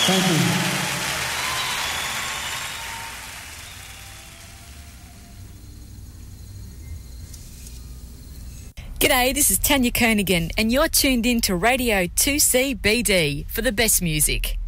Thank you. G'day, this is Tanya Kernaghan and you're tuned in to Radio 2CBD for the best music.